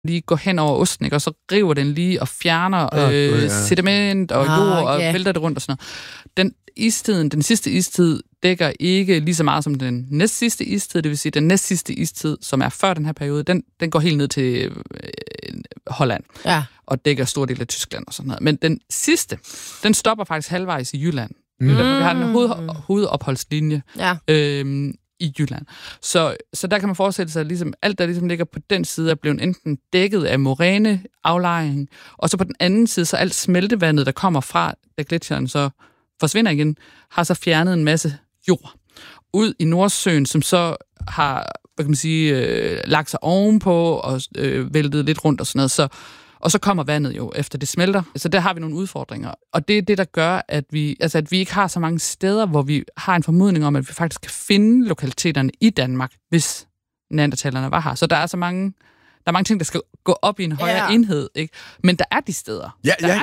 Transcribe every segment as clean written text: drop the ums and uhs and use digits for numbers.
lige går hen over osten, ikke? Og så river den lige og fjerner sediment og jord og vælter det rundt og sådan noget. Den sidste istid, dækker ikke lige så meget som den næstsidste istid, det vil sige, den næstsidste istid, som er før den her periode, den går helt ned til Holland og dækker stor del af Tyskland og sådan noget. Men den sidste, den stopper faktisk halvvejs i Jylland. Vi har en hovedopholdslinje i Jylland. Så der kan man forestille sig, at ligesom, alt, der ligesom ligger på den side, er blevet enten dækket af moræneaflejring, og så på den anden side, så alt smeltevandet, der kommer fra, da gletsjeren så forsvinder igen, har så fjernet en masse jord ud i Nordsøen, som så har, hvad kan man sige, lagt sig ovenpå og væltet lidt rundt og sådan noget. Og så kommer vandet jo, efter det smelter. Så der har vi nogle udfordringer. Og det er det, der gør, at vi ikke har så mange steder, hvor vi har en formodning om, at vi faktisk kan finde lokaliteterne i Danmark, hvis neandertalerne var her. Så der er mange ting, der skal gå op i en højere enhed, ikke? Men der er de steder.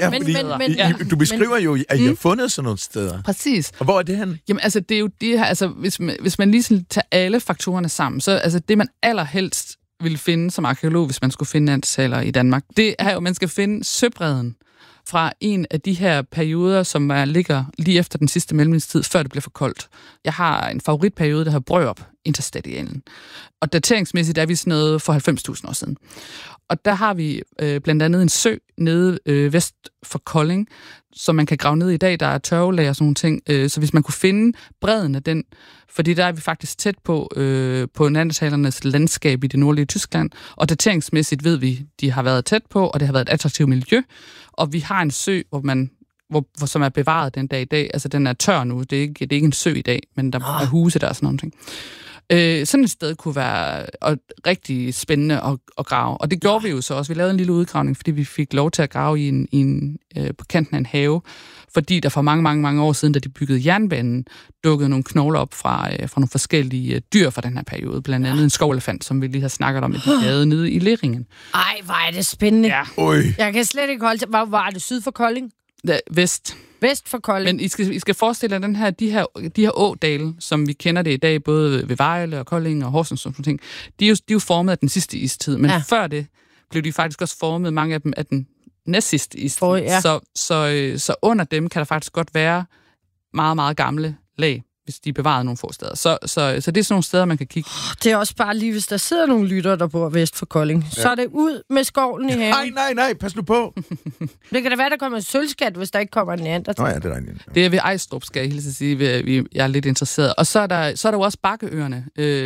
Du beskriver jo, at I har fundet sådan nogle steder. Præcis. Og hvor er det henne? Jamen, altså, det er jo det her, altså, hvis man lige sådan tager alle faktorerne sammen, så altså, det, man allerhelst ville finde som arkeolog, hvis man skulle finde neandertalere i Danmark, det er jo, man skal finde søbredden fra en af de her perioder, som ligger lige efter den sidste mellemtid, før det bliver for koldt. Jeg har en favoritperiode, der hedder Brørup interstadialen. Og dateringsmæssigt er vi sådan noget for 90.000 år siden. Og der har vi blandt andet en sø nede vest for Kolding, som man kan grave ned i dag. Der er tørvelag og sådan nogle ting. Så hvis man kunne finde bredden af den, fordi der er vi faktisk tæt på neandertalernes landskab i det nordlige Tyskland, og dateringsmæssigt ved vi, de har været tæt på, og det har været et attraktivt miljø. Og vi har en sø, som er bevaret den dag i dag. Altså, den er tør nu. Det er ikke en sø i dag, men der er huse der og sådan nogle ting. Sådan et sted kunne være rigtig spændende at grave. Og det gjorde vi jo så også. Vi lavede en lille udgravning, fordi vi fik lov til at grave på kanten af en have, fordi der for mange, mange, mange år siden, da de byggede jernbanen, dukkede nogle knogler op fra nogle forskellige dyr fra den her periode. Blandt andet en skovelefant, som vi lige har snakket om, at de havde nede i Leringen. Ej, hvor er det spændende. Ja. Jeg kan slet ikke holde til. Hvor var det? Syd for Kolding? Vest. Vest for Kolding. Men I skal forestille jer, de her ådale, som vi kender det i dag, både ved Vejle og Kolding og Horsens og sådan ting, de er jo formet af den sidste istid, men før det blev de faktisk også formet, mange af dem, af den næstsidste istid. Så under dem kan der faktisk godt være meget, meget gamle lag, hvis de er bevaret nogle få steder. Så det er sådan nogle steder, man kan kigge. Det er også bare lige, hvis der sidder nogle lyttere, der bor vest for Kolding. Ja. Så er det ud med skovlen i haven. Nej, pas nu på. Det kan da være, der kommer en sølvskat, hvis der ikke kommer en neandertal. Nå ja, det er rigtigt. Det er ved Ejstrup, skal jeg hilse at sige. Jeg er lidt interesseret. Og så er der jo også Bakkeøerne